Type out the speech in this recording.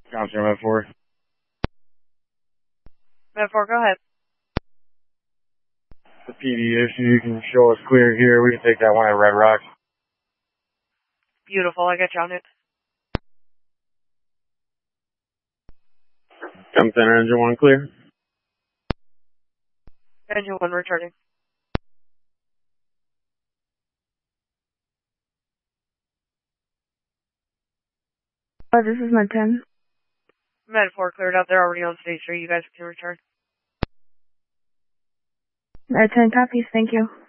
Johnson, Med 4. Med 4, go ahead. The PD issue, you can show us clear here. We can take that one at Red Rocks. Beautiful, I got you on it. Come center, engine 1 clear. Engine 1 returning. This is Med 10. Med 4 cleared out. They're already on stage 3. You guys can return. Med 10 copies. Thank you.